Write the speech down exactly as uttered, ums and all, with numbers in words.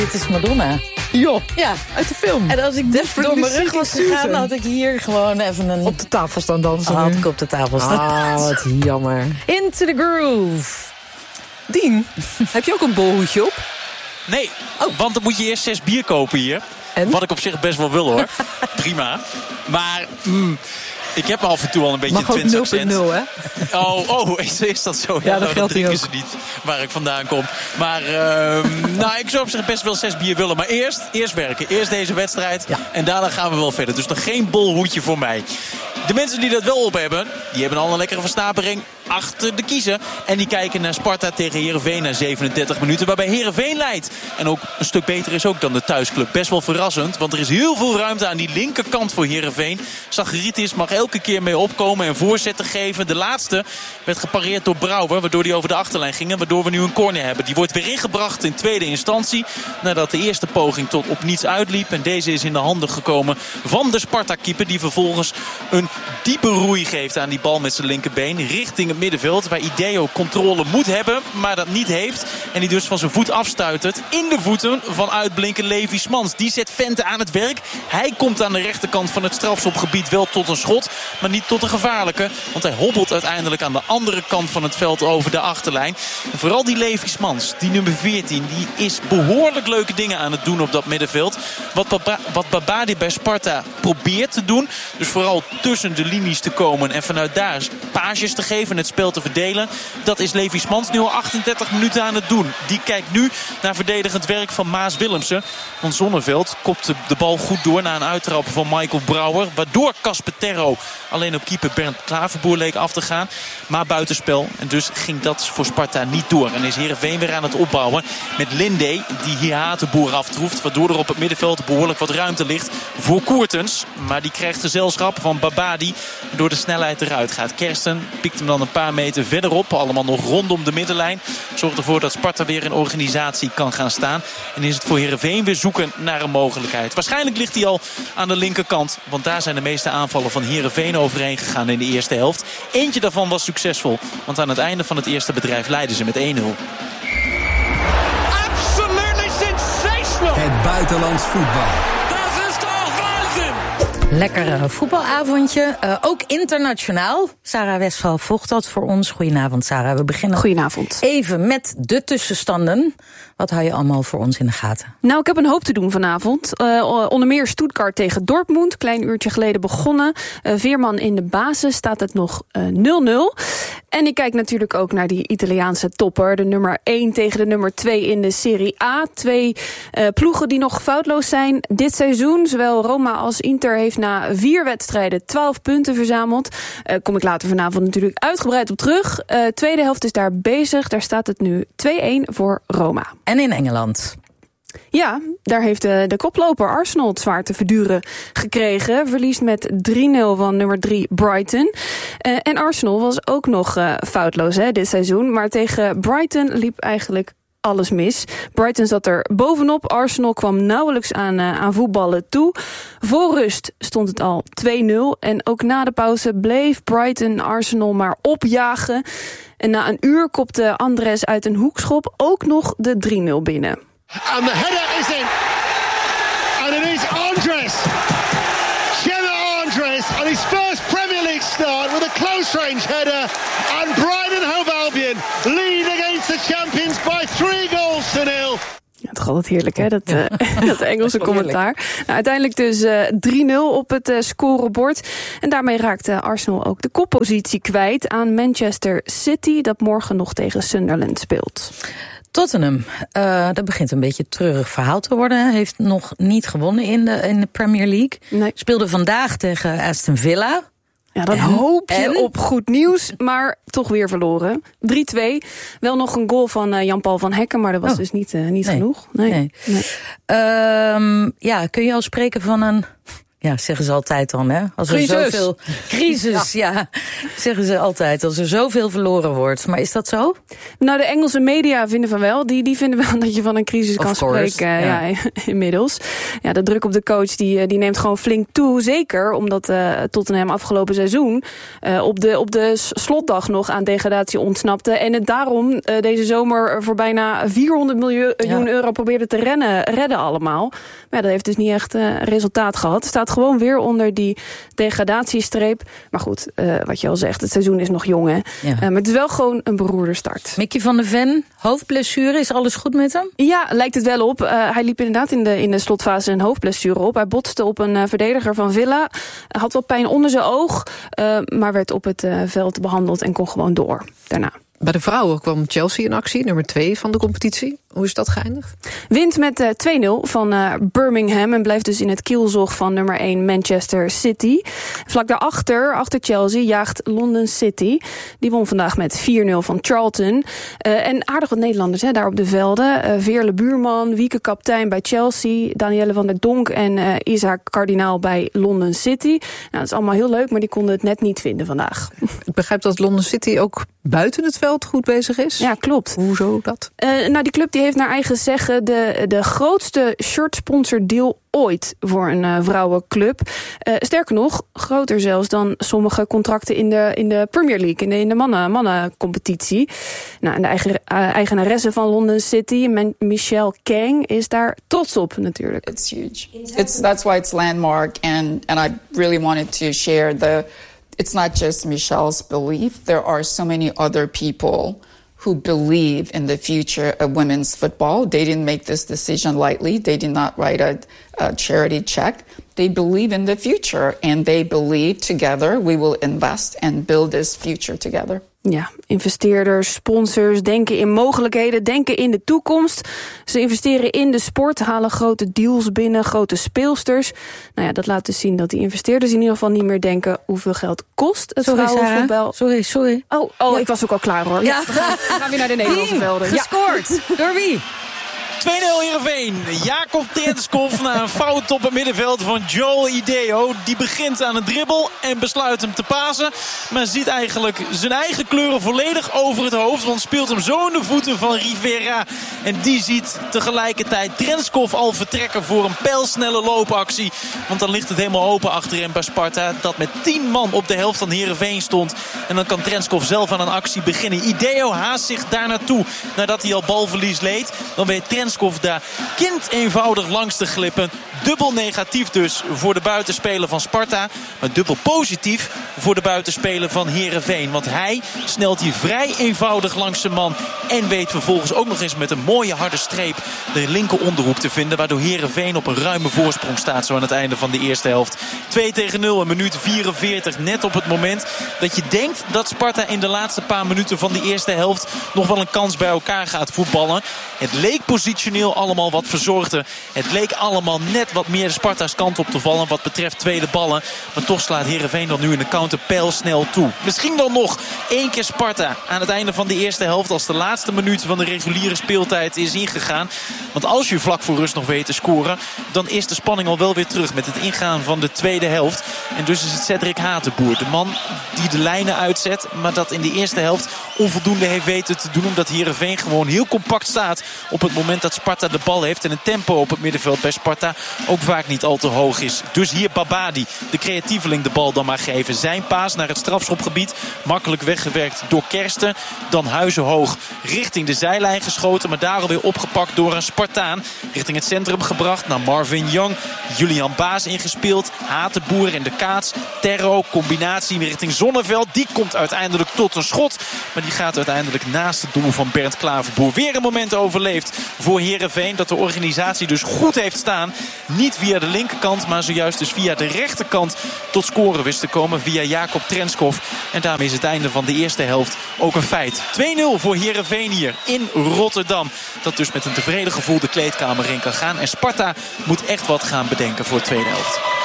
Dit is Madonna. Joh, ja, uit de film. En als ik diep door mijn rug was gegaan, dan had ik hier gewoon even een... Op de tafel staan dansen. Had ik op de tafel staan. Ah, wat jammer. Into the groove. Dien, heb je ook een bolhoedje op? Nee, oh. Want dan moet je eerst zes bier kopen hier. En? Wat ik op zich best wel wil hoor. Prima. Maar... Mm, ik heb af en toe al een beetje mag een Twents ook accent. nul punt nul, hè? Oh, oh, is, is dat zo? Ja, ja dat nou, geldt drinken ook. ze niet waar ik vandaan kom. Maar uh, nou, ik zou op zich best wel zes bier willen. Maar eerst, eerst werken. Eerst deze wedstrijd. Ja. En daarna gaan we wel verder. Dus nog geen bolhoedje voor mij. De mensen die dat wel op hebben, die hebben al een lekkere versnapering achter de kiezen. En die kijken naar Sparta tegen Heerenveen na zevenendertig minuten. Waarbij Heerenveen leidt. En ook een stuk beter is ook dan de thuisclub. Best wel verrassend. Want er is heel veel ruimte aan die linkerkant voor Heerenveen. Zacharitis mag elke keer mee opkomen en voorzetten geven. De laatste werd gepareerd door Brouwer. Waardoor die over de achterlijn gingen. Waardoor we nu een corner hebben. Die wordt weer ingebracht in tweede instantie. Nadat de eerste poging tot op niets uitliep. En deze is in de handen gekomen van de Sparta-keeper. Die vervolgens een diepe roei geeft aan die bal met zijn linkerbeen. Richting het middenveld. Waar Ideo controle moet hebben. Maar dat niet heeft. En die dus van zijn voet afstuitert. In de voeten van uitblinker Levi Smans. Die zet Vente aan het werk. Hij komt aan de rechterkant van het strafschopgebied wel tot een schot. Maar niet tot een gevaarlijke. Want hij hobbelt uiteindelijk aan de andere kant van het veld over de achterlijn. En vooral die Levi Smans, die nummer veertien. Die is behoorlijk leuke dingen aan het doen op dat middenveld. Wat, Baba, wat Babadi bij Sparta probeert te doen. Dus vooral tussen de linies te komen. En vanuit daar pages te geven en het spel te verdelen. Dat is Levi Smans nu al achtendertig minuten aan het doen. Die kijkt nu naar verdedigend werk van Maas Willemsen. Want Zonneveld kopte de bal goed door na een uittrap van Michael Brouwer. Waardoor Casper Terro alleen op keeper Bernd Klaverboer leek af te gaan. Maar buitenspel. En dus ging dat voor Sparta niet door. En is Heerenveen weer aan het opbouwen. Met Linde die hier Hatenboer aftroeft. Waardoor er op het middenveld behoorlijk wat ruimte ligt voor Koertens. Maar die krijgt gezelschap van Babadi. Door de snelheid eruit gaat. Kersten pikt hem dan een paar meter verderop. Allemaal nog rondom de middenlijn. Zorgt ervoor dat Sparta weer in organisatie kan gaan staan. En is het voor Heerenveen weer zoeken naar een mogelijkheid. Waarschijnlijk ligt hij al aan de linkerkant. Want daar zijn de meeste aanvallen van Heerenveen overheen gegaan in de eerste helft. Eentje daarvan was succesvol. Want aan het einde van het eerste bedrijf leidden ze met één nul. Absolutely sensational. Het buitenlands voetbal. Lekker voetbalavondje. Uh, ook internationaal. Sarah Westphal volgt dat voor ons. Goedenavond, Sarah. We beginnen Goedenavond. Even met de tussenstanden. Wat hou je allemaal voor ons in de gaten? Nou, ik heb een hoop te doen vanavond. Uh, onder meer Stuttgart tegen Dortmund. Klein uurtje geleden begonnen. Uh, Veerman in de basis staat het nog uh, nul nul. En ik kijk natuurlijk ook naar die Italiaanse topper. De nummer één tegen de nummer twee in de Serie A. Twee uh, ploegen die nog foutloos zijn dit seizoen. Zowel Roma als Inter heeft na vier wedstrijden twaalf punten verzameld. Uh, kom ik later vanavond natuurlijk uitgebreid op terug. Uh, tweede helft is daar bezig. Daar staat het nu twee één voor Roma. En in Engeland? Ja, daar heeft de, de koploper Arsenal het zwaar te verduren gekregen. Verliest met drie nul van nummer drie Brighton. Uh, en Arsenal was ook nog uh, foutloos hè, dit seizoen. Maar tegen Brighton liep eigenlijk alles mis. Brighton zat er bovenop. Arsenal kwam nauwelijks aan, uh, aan voetballen toe. Voor rust stond het al twee nul. En ook na de pauze bleef Brighton Arsenal maar opjagen. En na een uur kopte Andres uit een hoekschop ook nog de drie nul binnen. And the header is in. And it is Andres. Gemma Andres on his first Premier League start with a close range header. And Brighton Hove Albion lead against the champions by three goals to nil. Ja, toch altijd heerlijk, hè, dat, uh, dat Engelse commentaar. Nou, uiteindelijk dus uh, drie nul op het uh, scorebord. En daarmee raakte Arsenal ook de koppositie kwijt aan Manchester City, dat morgen nog tegen Sunderland speelt. Tottenham, uh, dat begint een beetje een treurig verhaal te worden. Heeft nog niet gewonnen in de, in de Premier League. Nee. Speelde vandaag tegen Aston Villa. Ja, dan en, hoop je en? op goed nieuws, maar toch weer verloren. drie twee. Wel nog een goal van uh, Jan-Paul van Hekken, maar dat was oh. dus niet, uh, niet nee. genoeg. Nee. nee. nee. Um, ja, kun je al spreken van een Ja, zeggen ze altijd dan, hè? Als er Crisis. zoveel crisis, ja. ja, zeggen ze altijd. Als er zoveel verloren wordt. Maar is dat zo? Nou, de Engelse media vinden van wel. Die, die vinden wel dat je van een crisis Of kan course, spreken. ja. Ja, inmiddels. Ja, de druk op de coach die, die neemt gewoon flink toe. Zeker omdat uh, Tottenham afgelopen seizoen uh, op, de, op de slotdag nog aan degradatie ontsnapte. En het daarom uh, deze zomer voor bijna vierhonderd miljoen ja. euro probeerde te rennen, redden allemaal. Maar ja, dat heeft dus niet echt uh, resultaat gehad. Staat gewoon weer onder die degradatiestreep. Maar goed, uh, wat je al zegt, het seizoen is nog jong, hè. Ja. Uh, maar het is wel gewoon een beroerde start. Mickey van der Ven, hoofdblessure, is alles goed met hem? Ja, lijkt het wel op. Uh, hij liep inderdaad in de, in de slotfase een hoofdblessure op. Hij botste op een uh, verdediger van Villa. Had wel pijn onder zijn oog, uh, maar werd op het uh, veld behandeld en kon gewoon door daarna. Bij de vrouwen kwam Chelsea in actie, nummer twee van de competitie. Hoe is dat geëindigd? Wint met uh, twee nul van uh, Birmingham en blijft dus in het kielzog van nummer één Manchester City. Vlak daarachter, achter Chelsea, jaagt London City. Die won vandaag met vier nul van Charlton. Uh, en aardig wat Nederlanders hè, daar op de velden. Uh, Veerle Buurman, Wieke kaptein bij Chelsea, Danielle van der Donk en uh, Isaac Kardinaal bij London City. Nou, dat is allemaal heel leuk, maar die konden het net niet vinden vandaag. Ik begrijp dat London City ook buiten het veld goed bezig is. Ja, klopt. Hoezo dat? Uh, nou, die club die heeft naar eigen zeggen de, de grootste shirt-sponsor-deal ooit voor een uh, vrouwenclub. Uh, sterker nog, groter zelfs dan sommige contracten in de, in de Premier League, in de, in de mannen, mannencompetitie. Nou, en de eigen, uh, eigenaresse van London City, Man- Michelle Kang, is daar trots op natuurlijk. It's huge. It's, that's why it's landmark, and, and I really wanted to share the... It's not just Michelle's belief. There are so many other people who believe in the future of women's football. They didn't make this decision lightly. They did not write a, a charity check. They believe in the future, and they believe together we will invest and build this future together. Ja, investeerders, sponsors denken in mogelijkheden, denken in de toekomst. Ze investeren in de sport, halen grote deals binnen, grote speelsters. Nou ja, dat laat dus zien dat die investeerders in ieder geval niet meer denken hoeveel geld kost het Sorry, vrouwenvoetbal. Sorry, sorry. Oh, oh Ja. ik was ook al klaar hoor. Ja. We gaan, we gaan weer naar de Nederlandse velden. Ja. Gescoord. Door wie? twee nul Heerenveen. Jacob Trenskov na een fout op het middenveld van Joel Ideo. Die begint aan een dribbel en besluit hem te pasen. Maar ziet eigenlijk zijn eigen kleuren volledig over het hoofd. Want speelt hem zo in de voeten van Rivera. En die ziet tegelijkertijd Trenskov al vertrekken voor een pijlsnelle loopactie. Want dan ligt het helemaal open achterin bij Sparta. Dat met tien man op de helft van Heerenveen stond. En dan kan Trenskov zelf aan een actie beginnen. Ideo haast zich daar naartoe nadat hij al balverlies leed. Dan weet Trenskov daar kind eenvoudig langs te glippen. Dubbel negatief dus voor de buitenspeler van Sparta. Maar dubbel positief voor de buitenspeler van Heerenveen. Want hij snelt hier vrij eenvoudig langs zijn man. En weet vervolgens ook nog eens met een mooie harde streep de linker onderhoek te vinden. Waardoor Heerenveen op een ruime voorsprong staat zo aan het einde van de eerste helft. twee tegen nul, een minuut vierenveertig. Net op het moment dat je denkt dat Sparta in de laatste paar minuten van de eerste helft nog wel een kans bij elkaar gaat voetballen. Het leek positioneel allemaal wat verzorgder. Het leek allemaal net wat meer de Sparta's kant op te vallen wat betreft tweede ballen. Maar toch slaat Heerenveen dan nu in de counter pijlsnel toe. Misschien dan nog één keer Sparta aan het einde van de eerste helft als de laatste minuut van de reguliere speeltijd is ingegaan. Want als je vlak voor rust nog weet te scoren, dan is de spanning al wel weer terug met het ingaan van de tweede helft. En dus is het Cedric Hatenboer, de man die de lijnen uitzet, maar dat in de eerste helft onvoldoende heeft weten te doen, omdat Heerenveen gewoon heel compact staat op het moment dat Sparta de bal heeft. En een tempo op het middenveld bij Sparta ook vaak niet al te hoog is. Dus hier Babadi, de creatieveling, de bal dan maar geven. Zijn paas naar het strafschopgebied. Makkelijk weggewerkt door Kersten. Dan Huizenhoog richting de zijlijn geschoten. Maar daar alweer opgepakt door een Spartaan. Richting het centrum gebracht naar Marvin Young. Julian Baas ingespeeld. Hatenboer in de kaats. Terro, combinatie richting Zonneveld. Die komt uiteindelijk tot een schot. Maar die gaat uiteindelijk naast het doel van Bernd Klaverboer. Weer een moment overleefd voor Heerenveen. Dat de organisatie dus goed heeft staan. Niet via de linkerkant, maar zojuist dus via de rechterkant tot scoren wist te komen via Jacob Trenskov. En daarmee is het einde van de eerste helft ook een feit. twee nul voor Heerenveen hier in Rotterdam. Dat dus met een tevreden gevoel de kleedkamer in kan gaan. En Sparta moet echt wat gaan bedenken voor de tweede helft.